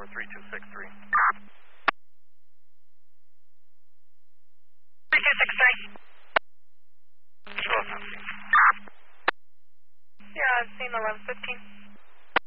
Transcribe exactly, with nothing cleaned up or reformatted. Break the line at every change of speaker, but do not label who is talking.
over three two six three.
three two six three.
Show us on scene.
Yeah, I've seen eleven fifteen.